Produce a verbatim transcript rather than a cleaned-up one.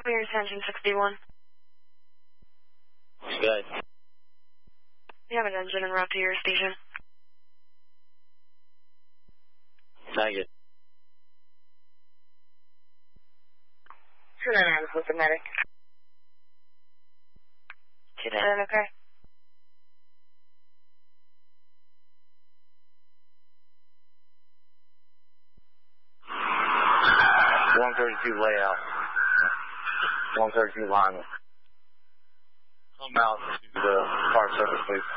Clear attention sixty-one. Good. You have an engine en route to your station. Thank you. two nine nine with the medic. two nine nine, okay. one thirty-two layout. one thirty-two lineman. Come out to the car service, please.